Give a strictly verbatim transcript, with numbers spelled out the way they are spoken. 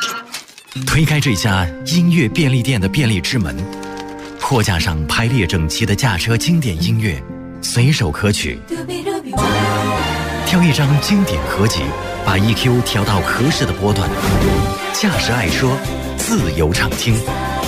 推开这家音乐便利店的便利之门，货架上排列整齐的驾车经典音乐，随手可取。挑一张经典合集，把 E Q 调到合适的波段，驾驶爱说，自由畅听。